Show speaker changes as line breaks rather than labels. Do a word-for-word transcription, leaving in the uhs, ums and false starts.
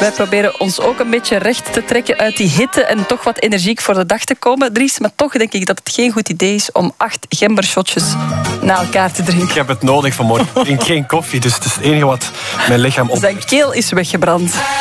Wij proberen ons ook een beetje recht te trekken uit die hitte en toch wat energiek voor de dag te komen, Dries. Maar toch denk ik dat het geen goed idee is om acht gembershotjes na elkaar te drinken.
Ik heb het nodig vanmorgen. Ik drink geen koffie, dus het is het enige wat mijn lichaam op.
Zijn keel is weggebrand.